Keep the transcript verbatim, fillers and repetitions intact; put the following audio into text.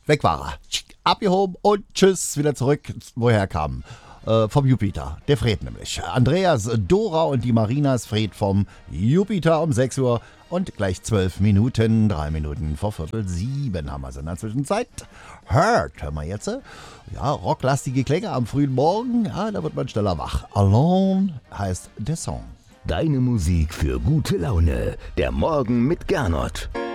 weg war er. Abgehoben und tschüss, wieder zurück, woher er kam. Äh, vom Jupiter, der Fred nämlich. Andreas, Dora und die Marinas Fred vom Jupiter um sechs Uhr und gleich zwölf Minuten, drei Minuten vor Viertel sieben haben wir es in der Zwischenzeit. Hört, hören wir jetzt. Ja, rocklastige Klänge am frühen Morgen, ja, da wird man schneller wach. Alone heißt der Song. Deine Musik für gute Laune. Der Morgen mit Gernot.